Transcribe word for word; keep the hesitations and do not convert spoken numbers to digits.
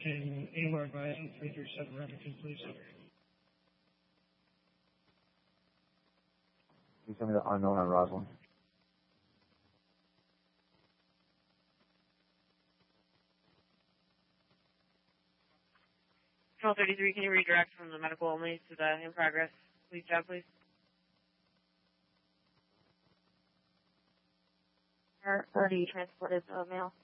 Can anywhere by three three seven Remington, please? Can you tell me the unknown on Roslyn? Control thirty-three, can you redirect from the medical only to the in progress police job, please? Already transported the mail.